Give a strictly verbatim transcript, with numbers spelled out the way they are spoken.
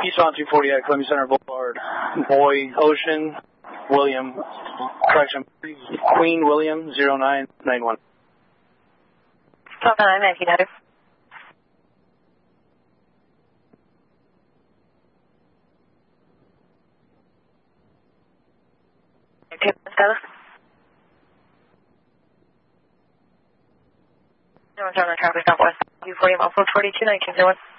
Eastbound two forty at Columbia Center Boulevard. Boy, Ocean, William, correction, Queen William, zero nine nine one. twelve nine, Yankee United. Okay, Skyler. No one's on the traffic, Southwest. two forty, Mile four forty-two, nineteen zero one.